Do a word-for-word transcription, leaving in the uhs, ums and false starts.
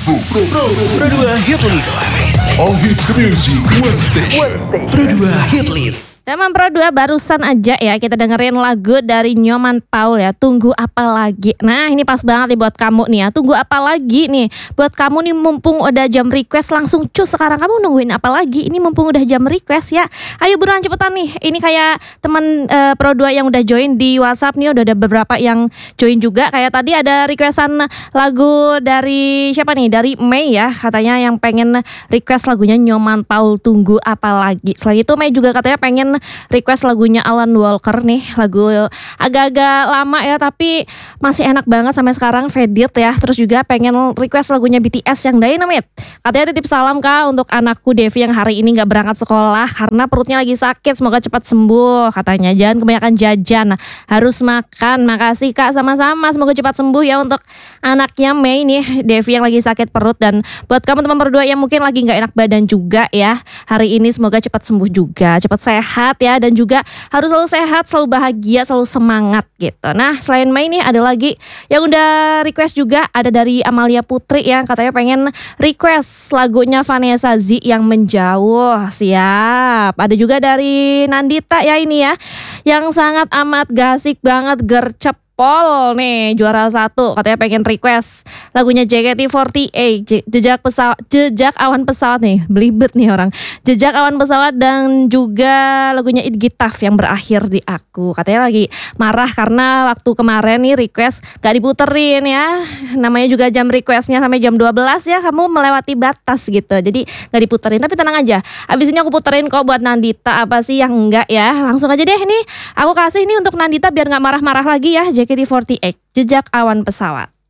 Pro, Pro, Pro, Pro dua Hit List. All Hits Music One Station. Pro dua Hit List. Teman Pro dua barusan aja ya kita dengerin lagu dari Nyoman Paul ya, Tunggu Apa Lagi. Nah ini pas banget nih buat kamu nih ya, tunggu apa lagi nih. Buat kamu nih mumpung udah jam request langsung cus sekarang, kamu nungguin apa lagi? Ini mumpung udah jam request ya. Ayo buruan cepetan nih. Ini kayak teman uh, Pro dua yang udah join di WhatsApp nih, udah ada beberapa yang join juga. Kayak tadi ada requestan lagu dari siapa nih? Dari Mei ya, katanya yang pengen request lagunya Nyoman Paul, Tunggu Apa Lagi. Selain itu Mei juga katanya pengen request lagunya Alan Walker nih, lagu agak-agak lama ya tapi masih enak banget sampai sekarang, Faded ya. Terus juga pengen request lagunya B T S yang Dynamite. Katanya titip salam Kak untuk anakku Devi yang hari ini gak berangkat sekolah karena perutnya lagi sakit, semoga cepat sembuh katanya. Jangan kebanyakan jajan, harus makan. Makasih Kak, sama-sama, semoga cepat sembuh ya untuk anaknya Mei nih, Devi yang lagi sakit perut. Dan buat kamu teman berdua yang mungkin lagi gak enak badan juga ya, hari ini semoga cepat sembuh juga, cepat sehat ya, dan juga harus selalu sehat, selalu bahagia, selalu semangat gitu. Nah selain Mei nih ada lagi yang udah request juga, ada dari Amalia Putri yang katanya pengen request lagunya Vanessa Z yang Menjauh. Siap. Ada juga dari Nandita ya ini ya, yang sangat amat gasik banget, gercep Pol nih juara satu, katanya pengen request lagunya J K T empat delapan, jejak pesawat, jejak awan pesawat nih, belibet nih orang, jejak awan pesawat, dan juga lagunya It Gitaf yang berakhir di aku. Katanya lagi marah karena waktu kemarin nih request gak diputerin ya, namanya juga jam requestnya sampai jam dua belas ya, kamu melewati batas gitu, jadi gak diputerin. Tapi tenang aja, abis ini aku puterin kok buat Nandita. Apa sih yang enggak ya, langsung aja deh nih aku kasih nih untuk Nandita biar gak marah-marah lagi ya, J K T empat delapan, Jejak Awan Pesawat.